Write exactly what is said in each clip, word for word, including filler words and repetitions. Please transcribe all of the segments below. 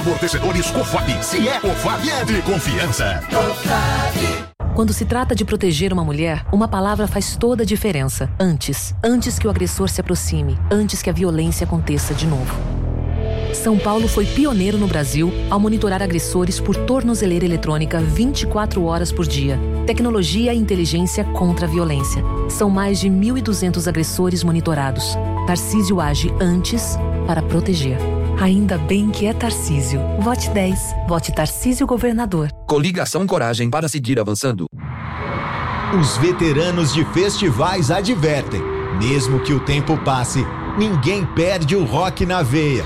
Amortecedores Cofap. Se é Cofap, é de confiança. Cofap. Quando se trata de proteger uma mulher, uma palavra faz toda a diferença. Antes. Antes que o agressor se aproxime. Antes que a violência aconteça de novo. São Paulo foi pioneiro no Brasil ao monitorar agressores por tornozeleira eletrônica vinte e quatro horas por dia. Tecnologia e inteligência contra a violência. São mais de mil e duzentos agressores monitorados. Tarcísio age antes para proteger. Ainda bem que é Tarcísio. Vote dez. Vote Tarcísio Governador. Coligação Coragem para seguir avançando. Os veteranos de festivais advertem. Mesmo que o tempo passe, ninguém perde o rock na veia.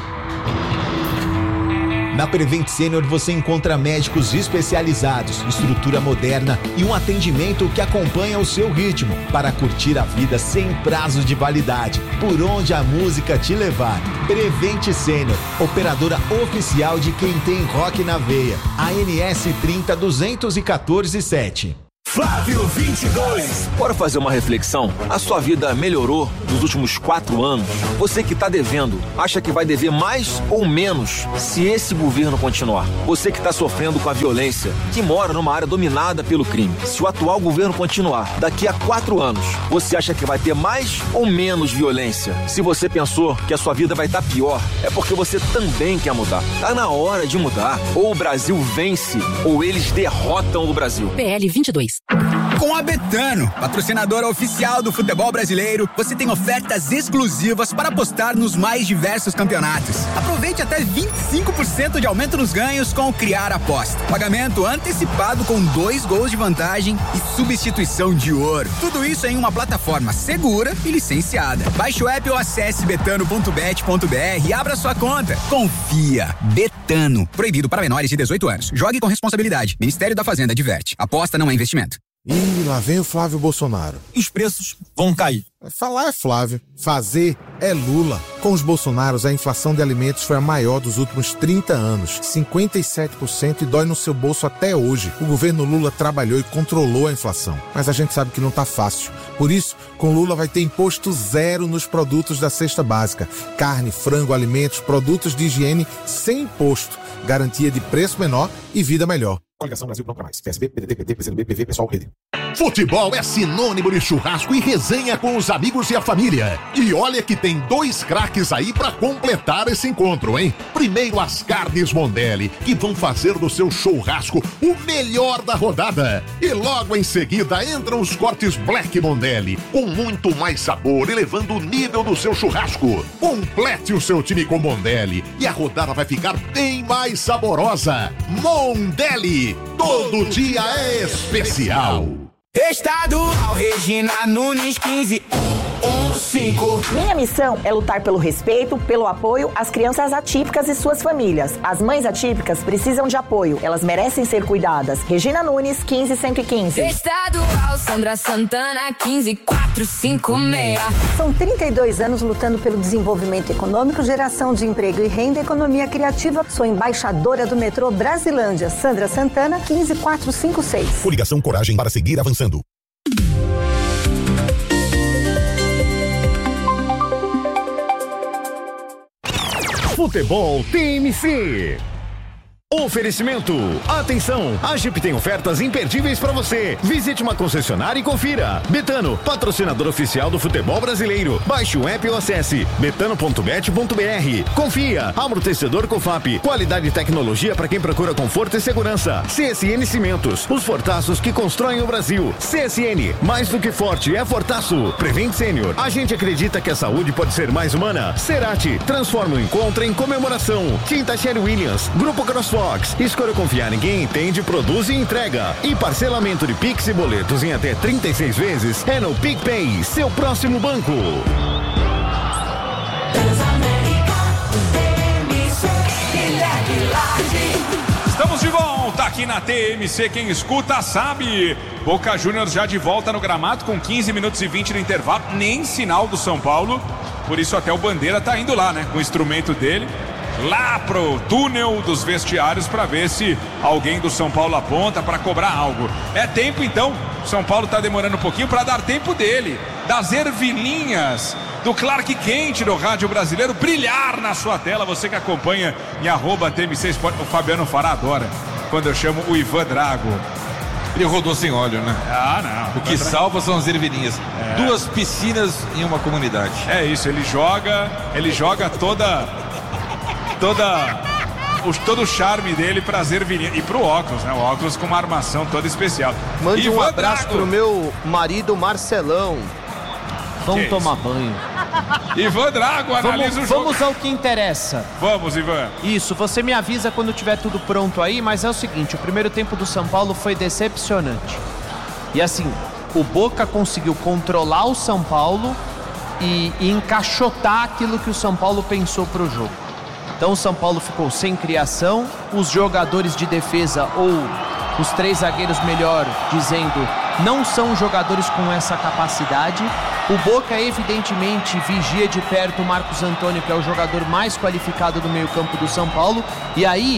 Na Prevent Senior você encontra médicos especializados, estrutura moderna e um atendimento que acompanha o seu ritmo para curtir a vida sem prazo de validade, por onde a música te levar. Prevent Senior, operadora oficial de quem tem rock na veia. A N S trinta duzentos e quatorze sete. Flávio vinte e dois. Bora fazer uma reflexão? A sua vida melhorou nos últimos quatro anos? Você que está devendo, acha que vai dever mais ou menos se esse governo continuar? Você que está sofrendo com a violência, que mora numa área dominada pelo crime, se o atual governo continuar, daqui a quatro anos, você acha que vai ter mais ou menos violência? Se você pensou que a sua vida vai estar pior, é porque você também quer mudar. Tá na hora de mudar. Ou o Brasil vence, ou eles derrotam o Brasil. P L vinte e dois. Com a Betano, patrocinadora oficial do futebol brasileiro, você tem ofertas exclusivas para apostar nos mais diversos campeonatos. Aproveite até vinte e cinco por cento de aumento nos ganhos com o Criar Aposta. Pagamento antecipado com dois gols de vantagem e substituição de ouro. Tudo isso em uma plataforma segura e licenciada. Baixe o app ou acesse betano ponto bet ponto br e abra sua conta. Confia. Betano. Proibido para menores de dezoito anos. Jogue com responsabilidade. Ministério da Fazenda adverte. Aposta não é investimento. Ih, lá vem o Flávio Bolsonaro. E os preços vão cair. Falar é Flávio, fazer é Lula. Com os Bolsonaros, a inflação de alimentos foi a maior dos últimos trinta anos, cinquenta e sete por cento, e dói no seu bolso até hoje. O governo Lula trabalhou e controlou a inflação, mas a gente sabe que não tá fácil. Por isso, com Lula vai ter imposto zero nos produtos da cesta básica. Carne, frango, alimentos, produtos de higiene sem imposto. Garantia de preço menor e vida melhor. Coligação Brasil Pronto Pra Mais. P S B, P D T, P T, P C do B, P V, Pessoal, Rede. Futebol é sinônimo de churrasco e resenha com os amigos e a família. E olha que tem dois craques aí pra completar esse encontro, hein? Primeiro as carnes Mondelli, que vão fazer do seu churrasco o melhor da rodada. E logo em seguida entram os cortes Black Mondelli, com muito mais sabor, elevando o nível do seu churrasco. Complete o seu time com Mondelli e a rodada vai ficar bem mais saborosa. Mondelli, todo dia é especial. Estadual Regina Nunes quinze cinco. Minha missão é lutar pelo respeito, pelo apoio às crianças atípicas e suas famílias. As mães atípicas precisam de apoio. Elas merecem ser cuidadas. Regina Nunes, quinze cento e quinze. Estadual Sandra Santana, quinze quatrocentos e cinquenta e seis. São trinta e dois anos lutando pelo desenvolvimento econômico, geração de emprego e renda, economia criativa. Sou embaixadora do metrô Brasilândia. Sandra Santana, quinze quatrocentos e cinquenta e seis. Coligação Coragem para seguir avançando. Futebol T M C. Oferecimento. Atenção, a Jeep tem ofertas imperdíveis para você. Visite uma concessionária e confira. Betano, patrocinador oficial do futebol brasileiro. Baixe o app ou acesse betano ponto bet ponto br. Confia. Amortecedor Cofap. Qualidade e tecnologia para quem procura conforto e segurança. C S N Cimentos, os fortaços que constroem o Brasil. C S N, mais do que forte, é fortaço. Prevent Senior, a gente acredita que a saúde pode ser mais humana. Cerati, transforma o encontro em comemoração. Tinta Sherry Williams, Grupo Crossfox. Escolha confiar em quem entende, produz e entrega. E parcelamento de Pix e boletos em até trinta e seis vezes é no PicPay, seu próximo banco. Estamos de volta aqui na T M C, quem escuta sabe. Boca Juniors já de volta no gramado com quinze minutos e vinte no intervalo, nem sinal do São Paulo. Por isso até o Bandeira tá indo lá, né, com o instrumento dele, lá pro túnel dos vestiários para ver se alguém do São Paulo aponta para cobrar algo. É tempo então, São Paulo tá demorando um pouquinho para dar tempo dele, das ervilhinhas do Clark Kent no rádio brasileiro brilhar na sua tela. Você que acompanha em arroba T M C Sport. O Fabiano Fará adora quando eu chamo o Ivan Drago. Ele rodou sem óleo, né? Ah, não. O que salva são as ervilhinhas. É. Duas piscinas em uma comunidade. É isso, ele joga, ele joga toda, toda, o, todo o charme dele para as ervilhinhas. E pro óculos, né? O óculos com uma armação toda especial. Mande Ivan um abraço Drago. pro meu marido Marcelão. Vamos Que tomar isso? banho. Ivan Drago, analisa Vamos, o jogo. vamos ao que interessa. Vamos, Ivan. Isso, você me avisa quando tiver tudo pronto aí, mas é o seguinte, o primeiro tempo do São Paulo foi decepcionante. E assim, o Boca conseguiu controlar o São Paulo e, e encaixotar aquilo que o São Paulo pensou pro jogo. Então o São Paulo ficou sem criação, os jogadores de defesa ou os três zagueiros, melhor dizendo, não são jogadores com essa capacidade. O Boca evidentemente vigia de perto o Marcos Antônio, que é o jogador mais qualificado do meio-campo do São Paulo. E aí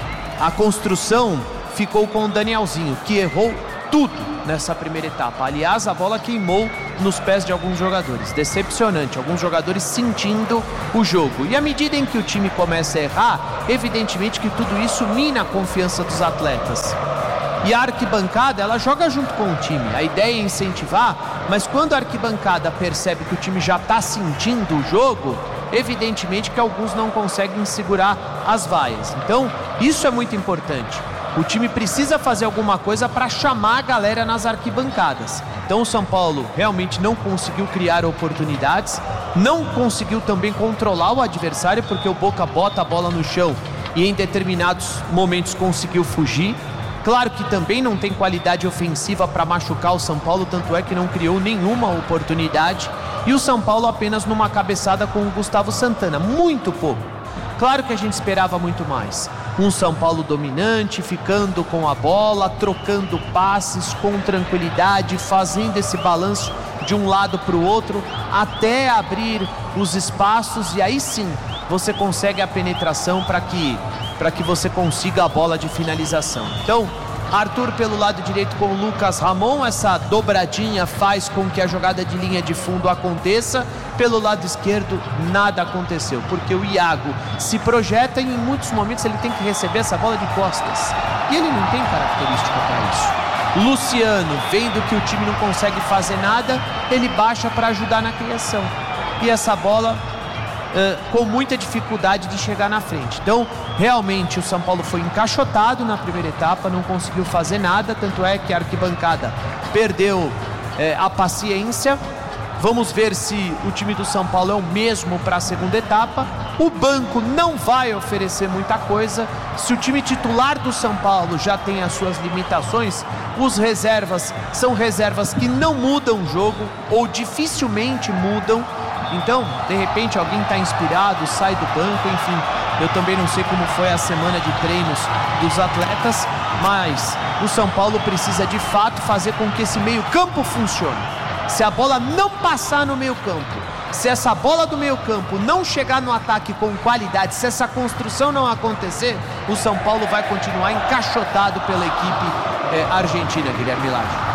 a construção ficou com o Danielzinho, que errou tudo nessa primeira etapa. Aliás, a bola queimou nos pés de alguns jogadores. Decepcionante, alguns jogadores sentindo o jogo. E à medida em que o time começa a errar, evidentemente que tudo isso mina a confiança dos atletas. E a arquibancada, ela joga junto com o time. A ideia é incentivar, mas quando a arquibancada percebe que o time já está sentindo o jogo, evidentemente que alguns não conseguem segurar as vaias. Então, isso é muito importante. O time precisa fazer alguma coisa para chamar a galera nas arquibancadas. Então o São Paulo realmente não conseguiu criar oportunidades, não conseguiu também controlar o adversário, porque o Boca bota a bola no chão e em determinados momentos conseguiu fugir. Claro que também não tem qualidade ofensiva para machucar o São Paulo, tanto é que não criou nenhuma oportunidade. E o São Paulo apenas numa cabeçada com o Gustavo Santana, muito pouco. Claro que a gente esperava muito mais. Um São Paulo dominante, ficando com a bola, trocando passes com tranquilidade, fazendo esse balanço de um lado para o outro, até abrir os espaços, e aí sim você consegue a penetração para que, para que você consiga a bola de finalização. Então, Arthur pelo lado direito com o Lucas Ramon, essa dobradinha faz com que a jogada de linha de fundo aconteça. Pelo lado esquerdo nada aconteceu, porque o Iago se projeta e em muitos momentos ele tem que receber essa bola de costas, e ele não tem característica para isso. Luciano, vendo que o time não consegue fazer nada, ele baixa para ajudar na criação, e essa bola Uh, com muita dificuldade de chegar na frente. Então, realmente, o São Paulo foi encaixotado na primeira etapa, não conseguiu fazer nada, tanto é que a arquibancada perdeu eh, a paciência. Vamos ver se o time do São Paulo é o mesmo para a segunda etapa. O banco não vai oferecer muita coisa. Se o time titular do São Paulo já tem as suas limitações, os reservas são reservas que não mudam o jogo ou dificilmente mudam. Então, de repente, alguém está inspirado, sai do banco, enfim. Eu também não sei como foi a semana de treinos dos atletas, mas o São Paulo precisa, de fato, fazer com que esse meio-campo funcione. Se a bola não passar no meio-campo, se essa bola do meio-campo não chegar no ataque com qualidade, se essa construção não acontecer, o São Paulo vai continuar encaixotado pela equipe eh, argentina, Guilherme Lage.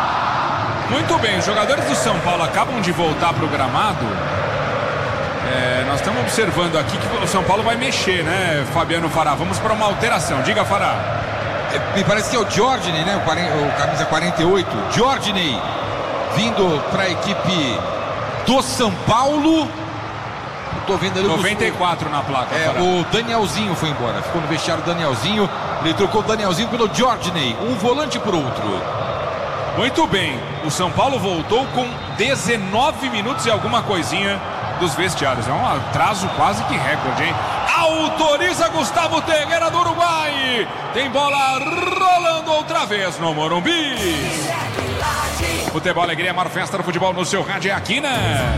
Muito bem, os jogadores do São Paulo acabam de voltar para o gramado. É, nós estamos observando aqui que o São Paulo vai mexer, né, Fabiano Fará? Vamos para uma alteração. Diga, Fará. É, me parece que é o Jorginho, né? O, o camisa quarenta e oito. Jorginho vindo para a equipe do São Paulo. Tô vendo ali noventa e quatro o, na placa. É, o Danielzinho foi embora. Ficou no vestiário o Danielzinho. Ele trocou o Danielzinho pelo Jorginho. Um volante por outro. Muito bem, o São Paulo voltou com dezenove minutos e alguma coisinha dos vestiários. É um atraso quase que recorde, hein? Autoriza Gustavo Teixeira do Uruguai. Tem bola rolando outra vez no Morumbi. Futebol, alegria, maior festa do futebol no seu rádio é aqui, né?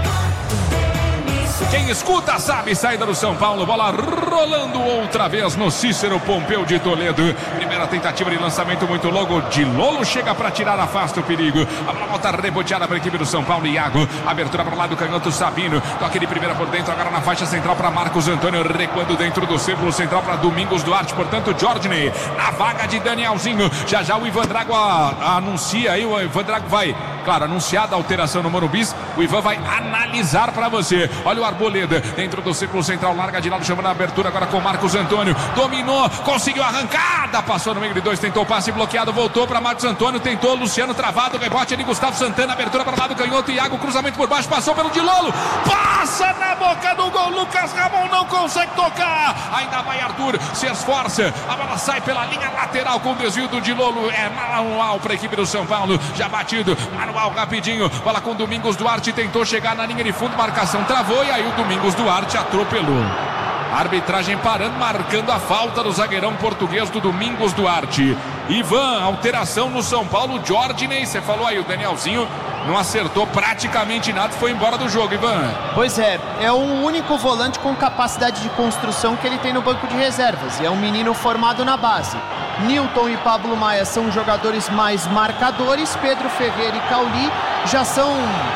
Quem escuta sabe, saída do São Paulo, bola rolando outra vez no Cícero Pompeu de Toledo. Primeira tentativa de lançamento muito longo de Lolo, chega para tirar, afasta o perigo. A bola volta reboteada para a equipe do São Paulo, Iago. Abertura para o lado, canhoto Sabino. Toque de primeira por dentro, agora na faixa central para Marcos Antônio, recuando dentro do círculo central para Domingos Duarte. Portanto, Jorginho na vaga de Danielzinho. Já já o Ivan Drago a, a anuncia aí, o Ivan Drago vai claro, anunciada a alteração no Morumbi, o Ivan vai analisar para você. Olha o Arboleda dentro do círculo central, larga de lado, chamando a abertura agora com Marcos Antônio. Dominou, conseguiu a arrancada, passou no meio de dois, tentou o passe bloqueado, voltou para Marcos Antônio, tentou Luciano travado, rebote ali, Gustavo Santana, abertura para o lado canhoto, Iago, cruzamento por baixo, passou pelo Dilolo, passa na boca do gol, Lucas Ramon não consegue tocar, ainda vai Arthur, se esforça, a bola sai pela linha lateral com o desvio do Dilolo, é manual para a equipe do São Paulo, já batido, manual rapidinho, bola com Domingos Duarte, tentou chegar na linha de fundo, marcação travou e aí o Domingos Duarte atropelou. Arbitragem parando, marcando a falta do zagueirão português do Domingos Duarte. Ivan, alteração no São Paulo, Jordinei, você falou aí, o Danielzinho não acertou praticamente nada, foi embora do jogo, Ivan. Pois é, é o único volante com capacidade de construção que ele tem no banco de reservas, e é um menino formado na base. Nilton e Pablo Maia são jogadores mais marcadores, Pedro Ferreira e Cauli já são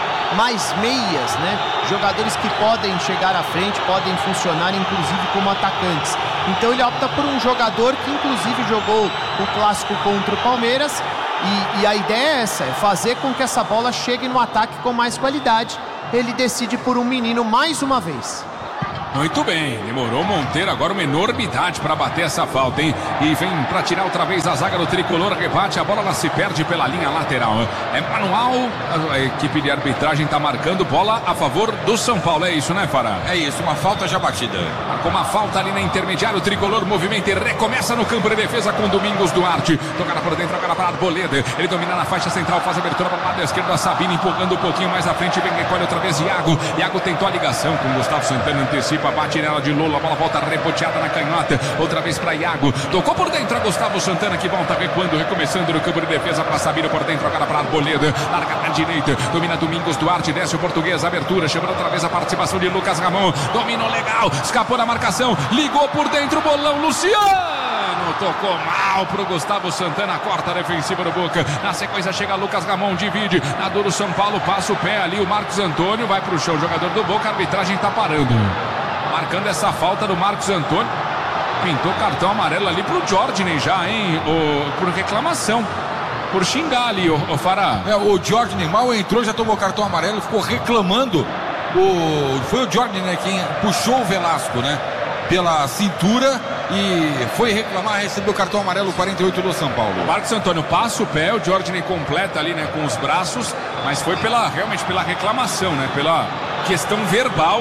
mais meias, né? Jogadores que podem chegar à frente, podem funcionar inclusive como atacantes. Então ele opta por um jogador que inclusive jogou o clássico contra o Palmeiras e, e a ideia é essa, é fazer com que essa bola chegue no ataque com mais qualidade. Ele decide por um menino mais uma vez. Muito bem, demorou Monteiro, agora uma enormidade para bater essa falta, hein? E vem para tirar outra vez a zaga do tricolor, rebate, a bola ela se perde pela linha lateral. É manual, a equipe de arbitragem está marcando bola a favor do São Paulo, é isso, né, Fará? É isso, uma falta já batida. Marcou uma falta ali na intermediária, o tricolor movimenta e recomeça no campo de defesa com Domingos Duarte. Tocada por dentro, agora para Arboleda, ele domina na faixa central, faz a abertura para o lado esquerdo, a Sabine empurrando um pouquinho mais à frente, vem recolhe outra vez Iago. Iago tentou a ligação com Gustavo Santana, antecipa, bate nela de Lolo, a bola volta reboteada na canhota, outra vez para Iago, tocou por dentro a Gustavo Santana que volta recuando, recomeçando no campo de defesa para Sabino por dentro, agora para Arboleda, larga na direita, domina Domingos Duarte, desce o português, abertura, chamando outra vez a participação de Lucas Ramon, dominou legal, escapou da marcação, ligou por dentro o bolão, Luciano, tocou mal pro Gustavo Santana, corta a defensiva do Boca, na sequência chega Lucas Ramon, divide, na dor do São Paulo, passa o pé ali, o Marcos Antônio vai pro chão, jogador do Boca, a arbitragem tá parando. Marcando essa falta do Marcos Antônio. Pintou cartão amarelo ali pro Jordinei já, hein? O, por reclamação. Por xingar ali, o, o Fará. É, o Jordinei mal entrou, já tomou cartão amarelo, ficou reclamando. O, foi o Jordinei, né, quem puxou o Velasco, né? Pela cintura e foi reclamar, recebeu o cartão amarelo quarenta e oito do São Paulo. O Marcos Antônio passa o pé, o Jordinei completa ali, né, com os braços, mas foi pela, realmente pela reclamação, né? Pela questão verbal.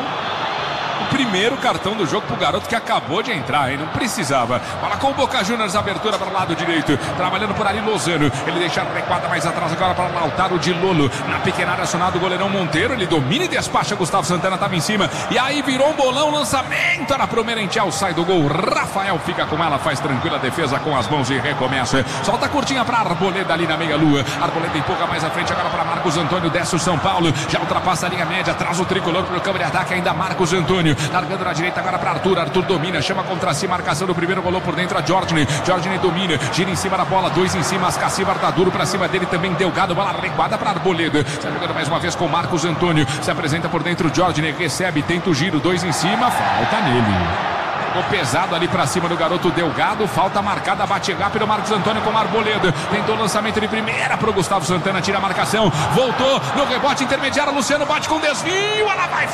O primeiro cartão do jogo pro garoto que acabou de entrar, hein? Não precisava. Bola com o Boca Juniors, abertura para o lado direito. Trabalhando por ali Lozano. Ele deixa a recuada mais atrás agora para Lautaro de Lolo. Na pequena área acionado o goleirão Monteiro. Ele domina e despacha. Gustavo Santana estava em cima. E aí virou um bolão, lançamento. Era pro Merentiel, sai do gol. Rafael fica com ela, faz tranquila defesa com as mãos e recomeça. Solta a curtinha para Arboleda ali na meia-lua. Arboleda empurra mais à frente agora para Marcos Antônio. Desce o São Paulo. Já ultrapassa a linha média. Traz o tricolor pro campo de ataque. Ainda Marcos Antônio. Largando na direita agora para Arthur. Arthur domina, chama contra si, marcação do primeiro, rolou por dentro a Jordinei. Jordinei domina, gira em cima da bola, dois em cima, Ascacibar tá duro para cima dele também, Delgado, bola recuada para Arboleda. Está jogando mais uma vez com Marcos Antônio. Se apresenta por dentro, Jordinei recebe, tenta o giro, dois em cima, falta nele. Ficou pesado ali pra cima do garoto Delgado. Falta marcada, bate rápido. Marcos Antônio com Arboleda. Tentou o lançamento de primeira pro Gustavo Santana. Tira a marcação. Voltou no rebote intermediário. Luciano bate com desvio. Ela vai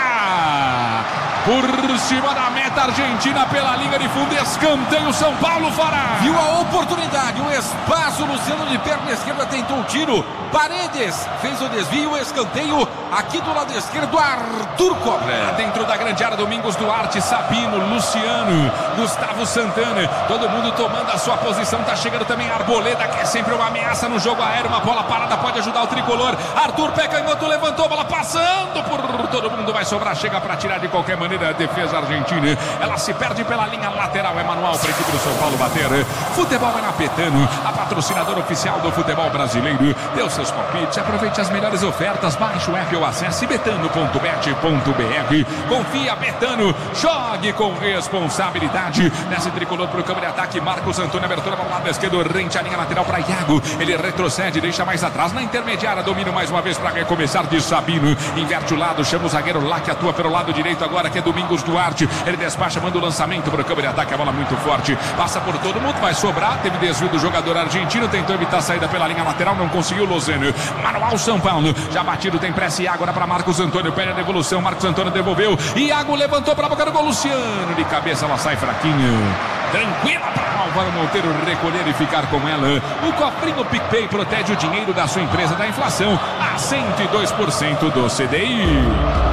fora. Por cima da meta argentina pela linha de fundo. Escanteio São Paulo fora. Viu a oportunidade, o espaço. Luciano de perna esquerda tentou o tiro. Paredes fez o desvio. Escanteio aqui do lado esquerdo. Arthur cobra. Dentro da grande área, Domingos Duarte, Sabino, Luciano, Gustavo Santana, todo mundo tomando a sua posição, tá chegando também Arboleda, que é sempre uma ameaça no jogo aéreo, uma bola parada pode ajudar o tricolor. Arthur pé canhoto, levantou, bola passando por todo mundo, vai sobrar, chega para tirar de qualquer maneira a defesa argentina, ela se perde pela linha lateral, é manual para a equipe do São Paulo bater. Futebol é na Betano, a patrocinadora oficial do futebol brasileiro. Dê os seus palpites, aproveite as melhores ofertas, baixe o app ou ou acesse betano ponto bet ponto br. Confia, Betano, jogue com responsabilidade. Nesse tricolor para o campo de ataque, Marcos Antônio, abertura para o lado esquerdo, rente a linha lateral para Iago. Ele retrocede, deixa mais atrás na intermediária, domina mais uma vez para recomeçar de Sabino. Inverte o lado, chama o zagueiro lá que atua pelo lado direito agora, que é Domingos Duarte. Ele despacha, manda o lançamento para o campo de ataque, a bola muito forte, passa por todo mundo, vai sobrar. Teve desvio do jogador argentino, tentou evitar a saída pela linha lateral, não conseguiu. Lozano, manual São Paulo, já batido, tem pressa. Iago para Marcos Antônio, pede a devolução. Marcos Antônio devolveu. Iago levantou para a boca do gol. Luciano de cabeça, ela sai fraquinho. Tranquila para Álvaro Monteiro recolher e ficar com ela. O cofrinho PicPay protege o dinheiro da sua empresa da inflação a cento e dois por cento do C D I.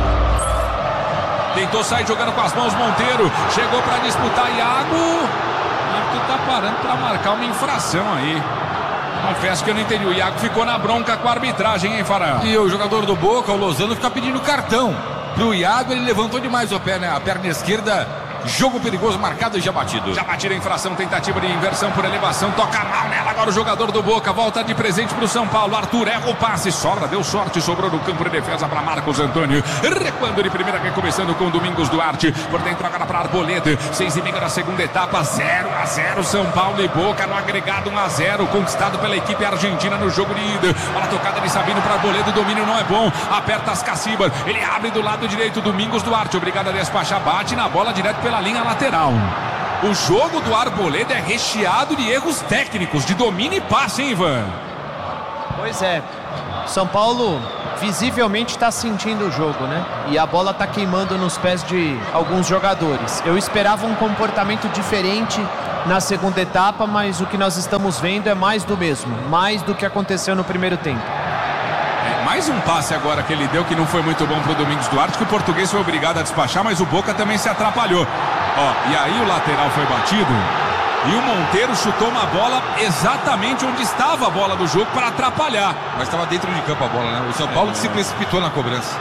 Tentou sair jogando com as mãos Monteiro. Chegou para disputar Iago. O árbitro tá parando para marcar uma infração aí. Confesso que eu não entendi. O Iago ficou na bronca com a arbitragem, hein, Fará? E o jogador do Boca, o Lozano, fica pedindo cartão pro Iago. Ele levantou demais a perna, a perna esquerda. Jogo perigoso, marcado e já batido. Já batida a infração, tentativa de inversão por elevação. Toca mal nela agora o jogador do Boca. Volta de presente pro São Paulo. Arthur erra o passe, sobra, deu sorte, sobrou no campo de defesa para Marcos Antônio. Recuando de primeira, recomeçando com Domingos Duarte. Por dentro agora para Arboleda. Seis e meia da segunda etapa, zero a zero. São Paulo e Boca no agregado um a zero. Conquistado pela equipe argentina no jogo de ida. Bola tocada de Sabino para Arboleda. O domínio não é bom. Aperta as Caciba. Ele abre do lado direito. Domingos Duarte, obrigado a despachar. Bate na bola direto pela pela linha lateral. O jogo do Arboleda é recheado de erros técnicos, de domínio e passe, hein, Ivan? Pois é. São Paulo visivelmente está sentindo o jogo, né? E a bola está queimando nos pés de alguns jogadores. Eu esperava um comportamento diferente na segunda etapa, mas o que nós estamos vendo é mais do mesmo, mais do que aconteceu no primeiro tempo. Mais um passe agora que ele deu que não foi muito bom pro Domingos Duarte, que o português foi obrigado a despachar, mas o Boca também se atrapalhou. Ó, e aí o lateral foi batido e o Monteiro chutou uma bola exatamente onde estava a bola do jogo para atrapalhar. Mas estava dentro de campo a bola, né? O São Paulo é. que se precipitou na cobrança.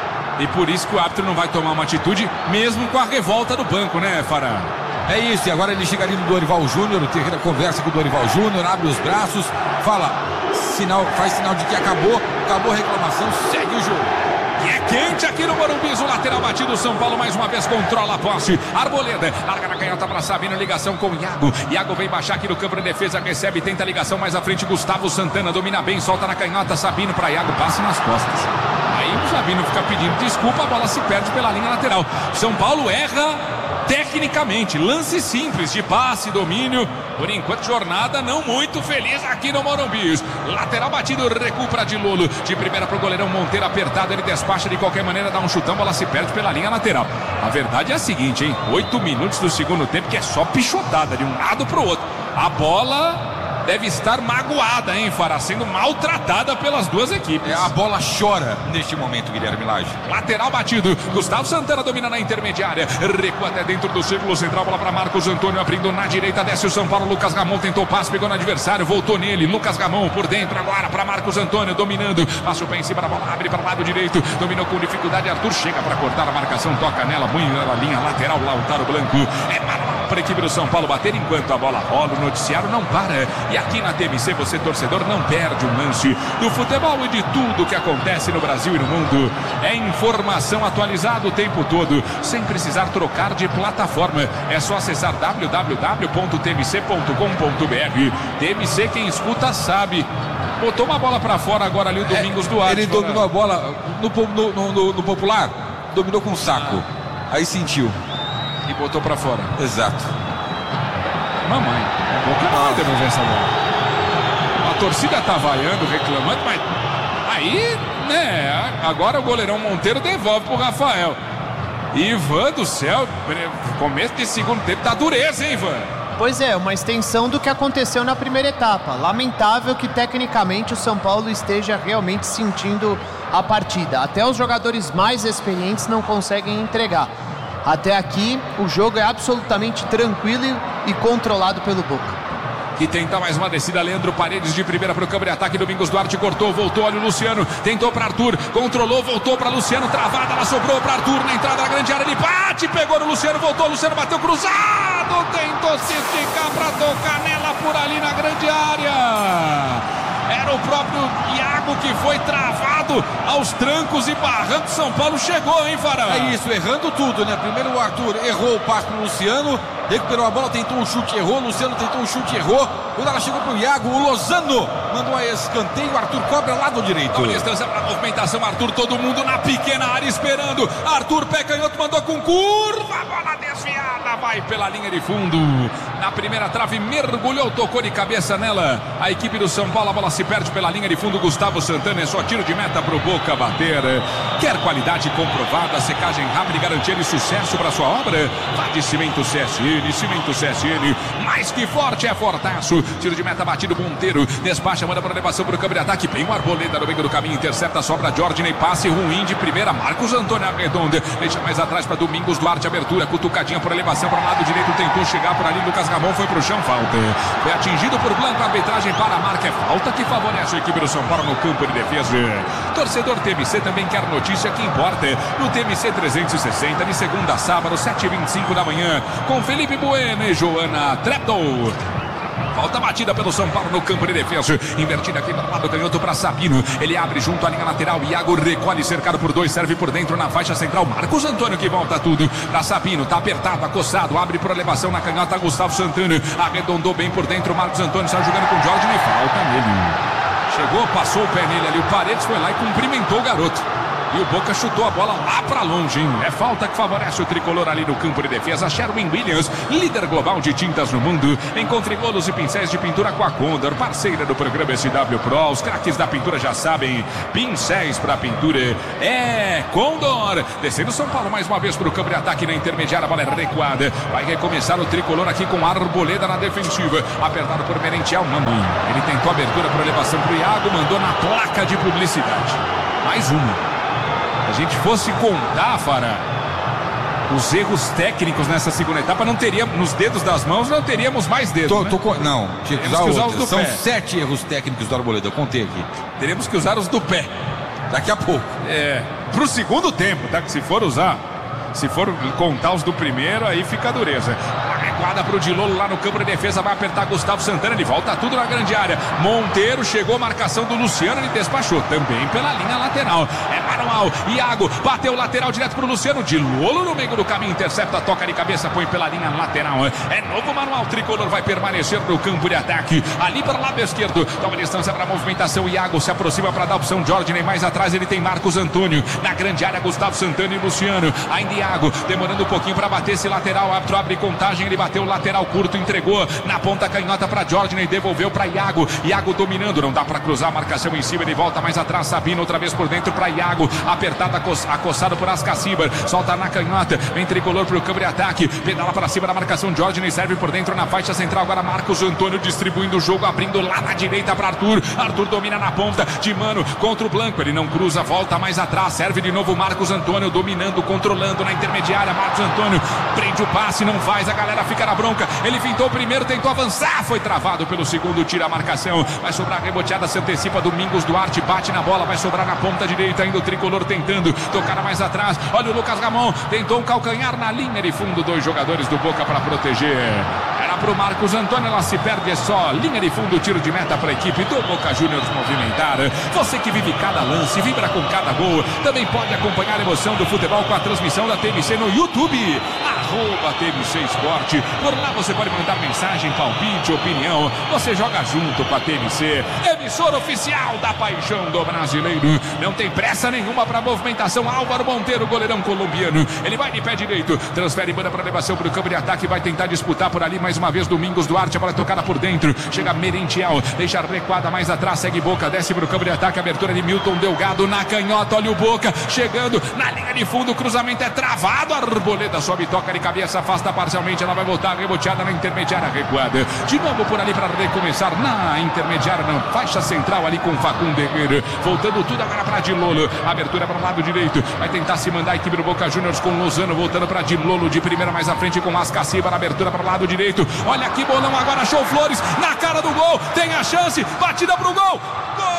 E por isso que o árbitro não vai tomar uma atitude, mesmo com a revolta do banco, né, Fará? É isso, e agora ele chega ali no Dorival Júnior, o Terreira conversa com o Dorival Júnior, abre os braços, fala, sinal, faz sinal de que acabou, acabou a reclamação, segue o jogo. E é quente aqui no Morumbi, o lateral batido, o São Paulo mais uma vez controla a posse. Arboleda, larga na canhota para Sabino, ligação com Iago. Iago vem baixar aqui no campo de defesa, recebe, tenta a ligação mais à frente, Gustavo Santana domina bem, solta na canhota, Sabino para Iago, passe nas costas. Aí o Sabino fica pedindo desculpa, a bola se perde pela linha lateral. São Paulo erra tecnicamente, lance simples de passe, domínio. Por enquanto, jornada não muito feliz aqui no Morumbi. Lateral batido, recupera de Lolo. De primeira pro goleirão Monteiro, apertado, ele despacha de qualquer maneira, dá um chutão, bola se perde pela linha lateral. A verdade é a seguinte, hein? Oito minutos do segundo tempo, que é só pichotada de um lado pro outro. A bola deve estar magoada, hein, Fará? Sendo maltratada pelas duas equipes. É, a bola chora neste momento, Guilherme Lage. Lateral batido, Gustavo Santana domina na intermediária, recua até dentro do círculo central, bola para Marcos Antônio, abrindo na direita, desce o São Paulo, Lucas Ramon tentou o passe, pegou no adversário, voltou nele, Lucas Ramon por dentro agora para Marcos Antônio, dominando, passa o pé em cima da bola, abre para o lado direito, dominou com dificuldade, Arthur chega para cortar a marcação, toca nela, muito na linha lateral, Lautaro Blanco, é manual para a equipe do São Paulo bater enquanto a bola rola, o noticiário não para. E aqui na T M C você, torcedor, não perde um lance do futebol e de tudo que acontece no Brasil e no mundo. É informação atualizada o tempo todo, sem precisar trocar de plataforma. É só acessar w w w ponto t m c ponto com ponto b r. T M C, quem escuta sabe. Botou uma bola para fora agora ali o Domingos é, Duarte. Ele dominou a bola no, no, no, no, no popular, dominou com o saco. Aí sentiu. E botou pra fora. Exato. Mamãe, a Boca não vai devolver essa bola. A torcida tá vaiando, reclamando, mas aí, né, agora o goleirão Monteiro devolve pro Rafael. Ivan do céu, começo de segundo tempo tá dureza, hein, Ivan? Pois é, uma extensão do que aconteceu na primeira etapa. Lamentável que tecnicamente o São Paulo esteja realmente sentindo a partida. Até os jogadores mais experientes não conseguem entregar. Até aqui, o jogo é absolutamente tranquilo e controlado pelo Boca. Que tenta mais uma descida, Leandro Paredes de primeira para o campo de ataque, Domingos Duarte cortou, voltou, olha o Luciano, tentou para Arthur, controlou, voltou para Luciano, travada, ela sobrou para Arthur, na entrada da grande área, ele bate, pegou no Luciano, voltou, Luciano bateu cruzado, tentou se esticar para tocar nela por ali na grande área. Era o próprio Iago que foi travado chegando aos trancos e barrancos. São Paulo chegou, hein, Fará? É isso, errando tudo, né? Primeiro o Arthur errou o passe pro Luciano, recuperou a bola, tentou um chute, errou. Luciano tentou um chute, errou. Quando ela chegou pro Iago, o Lozano mandou a escanteio. O Arthur cobra lado direito. Olha a distância pra movimentação. Arthur, todo mundo na pequena área esperando. Arthur, pé canhoto, mandou com curva. Bola desviada, vai pela linha de fundo. Na primeira trave, mergulhou, tocou de cabeça nela. A equipe do São Paulo, a bola se perde pela linha de fundo. Gustavo Santana, é só tiro de meta pro Boca bater. Quer qualidade comprovada, secagem rápida e garantia de sucesso para sua obra? Vá de Cimento C S N, Cimento C S N, mais que forte é fortaço. Tiro de meta batido, Monteiro despacha, manda para elevação para o campo de ataque. Bem o Arboleda no meio do caminho, intercepta, sobra Jorginho, passe ruim de primeira. Marcos Antônio Arredonda, deixa mais atrás para Domingos Duarte, abertura, cutucadinha por elevação para o lado direito, tentou chegar por ali. Lucas Ramon foi pro chão, falta. Foi atingido por Blanco, arbitragem para a marca, é falta que favorece a equipe do São Paulo no campo de defesa. Torcedor T M C também quer notícia que importa. No T M C trezentos e sessenta, de segunda a sábado, sete e vinte e cinco da manhã, com Felipe Bueno e Joana Treptow. Falta batida pelo São Paulo no campo de defesa. Invertida aqui para o lado canhoto para Sabino. Ele abre junto à linha lateral. Iago recolhe, cercado por dois. Serve por dentro na faixa central. Marcos Antônio que volta tudo para Sabino. Tá apertado, acossado. Abre por elevação na canhota. Gustavo Santana arredondou bem por dentro. Marcos Antônio está jogando com Jorge e falta nele. Chegou, passou o pé nele ali. O Paredes foi lá e cumprimentou o garoto. E o Boca chutou a bola lá pra longe, hein? É falta que favorece o tricolor ali no campo de defesa. Sherwin Williams, líder global de tintas no mundo. Encontre bolos e pincéis de pintura com a Condor, parceira do programa S W Pro. Os craques da pintura já sabem. Pincéis pra pintura é Condor. Descendo São Paulo mais uma vez pro campo de ataque na intermediária. A bola é recuada. Vai recomeçar o tricolor aqui com Arboleda na defensiva. Apertado por Merentiel. Mamãe. Ele tentou abertura por elevação pro Iago. Mandou na placa de publicidade. Mais uma. A gente fosse contar, Fará, os erros técnicos nessa segunda etapa, não teríamos, nos dedos das mãos, não teríamos mais dedos. Tô, né? tô, não, tinha que usar, que usar os do São pé. Sete erros técnicos do Arboleda, eu contei aqui. Teremos que usar os do pé. Daqui a pouco. É, pro segundo tempo, tá? Que se for usar, se for contar os do primeiro, aí fica a dureza. Recuada pro Dilolo lá no campo de defesa, vai apertar Gustavo Santana, ele volta tudo na grande área. Monteiro chegou, marcação do Luciano, ele despachou também pela linha lateral. É manual, Iago bateu lateral direto pro Luciano, Dilolo no meio do caminho, intercepta, toca de cabeça, põe pela linha lateral. É novo manual, tricolor vai permanecer no campo de ataque, ali para o lado esquerdo, toma distância para a movimentação, Iago se aproxima para dar a opção, Jorginho, mais atrás ele tem Marcos Antônio, na grande área Gustavo Santana e Luciano, ainda Iago, demorando um pouquinho para bater esse lateral, árbitro abre contagem, ele bateu o lateral curto, entregou na ponta canhota para Jorginho e devolveu para Iago. Iago dominando, não dá para cruzar a marcação em cima, ele volta mais atrás, Sabino outra vez por dentro para Iago, apertado, acossado por Ascacibar, solta na canhota, vem tricolor para o campo de ataque, pedala para cima da marcação, Jorginho serve por dentro na faixa central, agora Marcos Antônio distribuindo o jogo, abrindo lá na direita para Arthur, Arthur domina na ponta, de mano contra o Blanco, ele não cruza, volta mais atrás, serve de novo Marcos Antônio, dominando, controlando na intermediária, Marcos Antônio prende o passe, não faz, a galera fica na bronca, ele fintou o primeiro, tentou avançar, foi travado pelo segundo, tira a marcação, vai sobrar reboteada, se antecipa, Domingos Duarte bate na bola, vai sobrar na ponta direita, ainda o tricolor tentando tocar mais atrás, olha o Lucas Ramon, tentou um calcanhar na linha de fundo, dois jogadores do Boca para proteger, era pro Marcos Antônio, ela se perde, é só linha de fundo, tiro de meta para a equipe do Boca Juniors movimentar, você que vive cada lance, vibra com cada gol, também pode acompanhar a emoção do futebol com a transmissão da T M C no YouTube, arroba T M C Esporte, por lá você pode mandar mensagem, palpite, opinião, você joga junto com a T M C, emissora oficial da paixão do brasileiro, não tem pressa nenhuma para movimentação, Álvaro Monteiro, goleirão colombiano, ele vai de pé direito, transfere banda para elevação para o campo de ataque, vai tentar disputar por ali mais uma vez, Domingos Duarte, a bola tocada por dentro, chega Merentiel, deixa recuada mais atrás, segue Boca, desce para o campo de ataque, abertura de Milton Delgado na canhota, olha o Boca, chegando na linha de fundo, o cruzamento é travado, Arboleda sobe, toca de cabeça, afasta parcialmente, ela vai voltar, reboteada na intermediária, recuada, de novo por ali para recomeçar na intermediária, na faixa central ali com Facundo Herrera, voltando tudo agora para Dilolo, abertura para o lado direito, vai tentar se mandar a equipe do Boca Juniors com Lozano, voltando para Dilolo, de primeira mais à frente com Ascacibar, abertura para o lado direito, olha que bolão agora, Show Flores, na cara do gol, tem a chance, batida pro gol, gol!